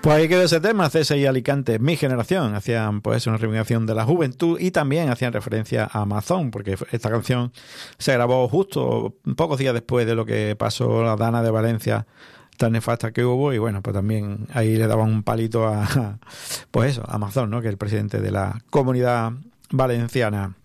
Pues ahí quedó ese tema, CSI Alicante, Mi Generación. Hacían pues una reivindicación de la juventud y también hacían referencia a Amazon, porque esta canción se grabó justo pocos días después de lo que pasó la Dana de Valencia, tan nefasta que hubo, y bueno, pues también ahí le daban un palito a pues eso, a Amazon, ¿no?, que es el presidente de la Comunidad Valenciana.